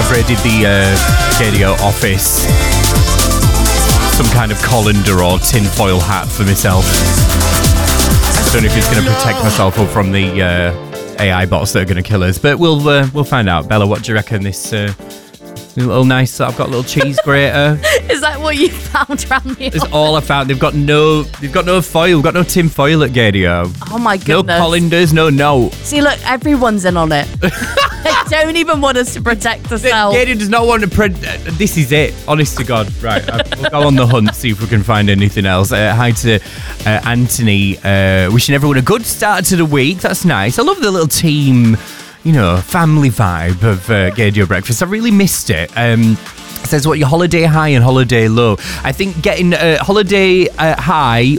upgraded the Gadio office. Some kind of colander or tinfoil hat for myself. I don't know if it's going to protect myself up from the AI bots that are going to kill us, but we'll find out. Bella, what do you reckon? This little nice. I've got a little cheese grater. Is that what you found around the It's all I found. They've got no foil. We've got no tin foil at Gadio. Oh my goodness. No colanders. No note. See, look, everyone's in on it. They don't even want us to protect ourselves. Gadio does not want to this is it. Honest to God. Right. We'll go on the hunt, see if we can find anything else. Hi to Anthony. Wishing everyone a good start to the week. That's nice. I love the little team, family vibe of Gadio Breakfast. I really missed it. Says what your holiday high and holiday low. I think getting holiday high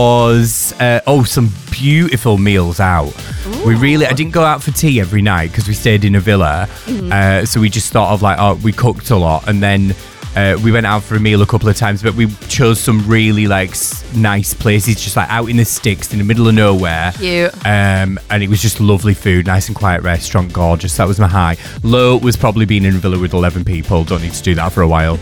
was some beautiful meals out. Ooh. I didn't go out for tea every night because we stayed in a villa. So we just thought of we cooked a lot, and then we went out for a meal a couple of times, but we chose some really nice places, just out in the sticks in the middle of nowhere. Cute. And it was just lovely food, nice and quiet restaurant, gorgeous. That was my high. Low was probably being in a villa with 11 people. Don't need to do that for a while.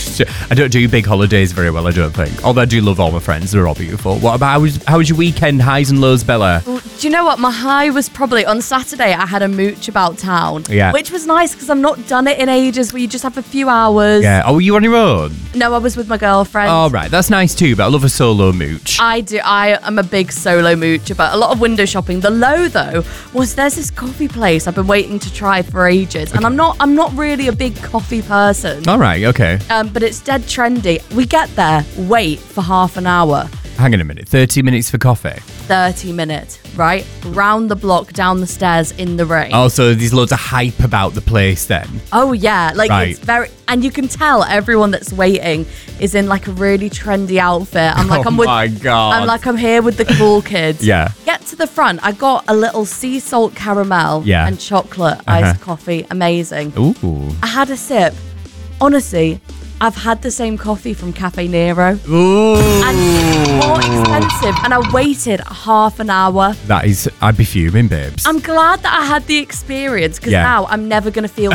I don't do big holidays very well, I don't think. Although I do love all my friends, they're all beautiful. What about how was your weekend? Highs and lows, Bella? Well, do you know what? My high was probably on Saturday. I had a mooch about town, which was nice because I've not done it in ages. Where you just have a few hours. Yeah. Oh, were you on your own? No, I was with my girlfriend. Oh, right. That's nice too, but I love a solo mooch. I do. I am a big solo moocher, but a lot of window shopping. The low, though, was there's this coffee place I've been waiting to try for ages, and I'm not really a big coffee person. All right, okay. But it's dead trendy. We get there, wait for half an hour. Hang on a minute, 30 minutes for coffee? 30 minutes, right? Round the block, down the stairs, in the rain. Oh, so there's loads of hype about the place then? Oh, yeah. Right. It's very... And you can tell everyone that's waiting is in a really trendy outfit. My God. I'm here with the cool kids. Yeah. Get to the front. I got a little sea salt caramel and chocolate iced coffee. Amazing. Ooh. I had a sip. Honestly, I've had the same coffee from Cafe Nero. Ooh. And it's more expensive. And I waited half an hour. I'd be fuming, babes. I'm glad that I had the experience because now I'm never going to feel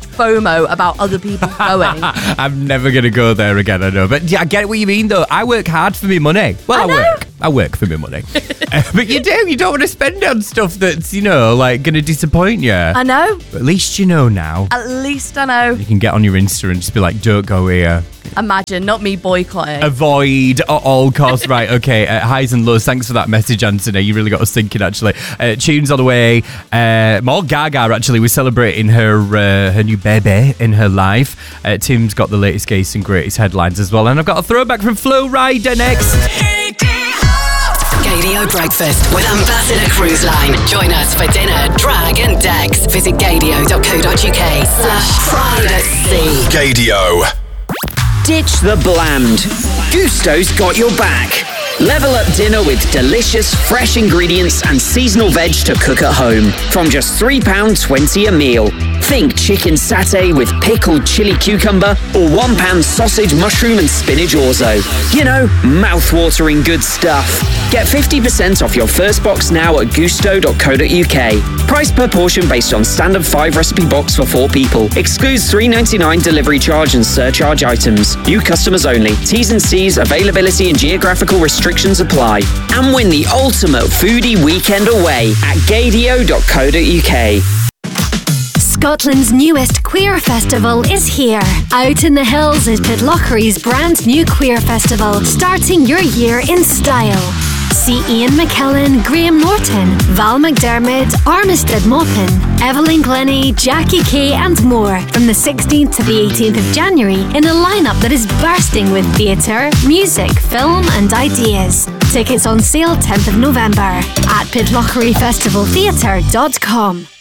FOMO about other people going. I'm never going to go there again, I know. But yeah, I get what you mean, though. I work hard for my money. Well, I work for my money. But you don't want to spend it on stuff that's, going to disappoint you. I know. But at least you know now. At least I know. You can get on your Insta and just be like, don't go here. Imagine, not me boycotting. Avoid at all costs. Right, okay. Highs and lows. Thanks for that message, Anthony. You really got us thinking, actually. Tunes on the way. More Gaga, actually. We're celebrating her new baby in her life. Tim's got the latest gays and greatest headlines as well. And I've got a throwback from Flo Rida next. Gadio Breakfast with Ambassador Cruise Line. Join us for dinner, drag and decks. Visit gadio.co.uk/pride@sea. Gadio. Ditch the bland. Gusto's got your back. Level up dinner with delicious, fresh ingredients and seasonal veg to cook at home. From just £3.20 a meal. Think chicken satay with pickled chili cucumber or £1 sausage, mushroom and spinach orzo. Mouth-watering good stuff. Get 50% off your first box now at gusto.co.uk. Price per portion based on standard 5 recipe box for 4 people. Excludes $3.99 delivery charge and surcharge items. New customers only. T's and C's, availability and geographical restrictions apply. And win the ultimate foodie weekend away at gadio.co.uk. Scotland's newest queer festival is here. Out in the Hills is Pitlochry's brand new queer festival, starting your year in style. See Ian McKellen, Graham Norton, Val McDermott, Armistead Maupin, Evelyn Glennie, Jackie Kay and more from the 16th to the 18th of January in a lineup that is bursting with theatre, music, film and ideas. Tickets on sale 10th of November at pitlochryfestivaltheatre.com.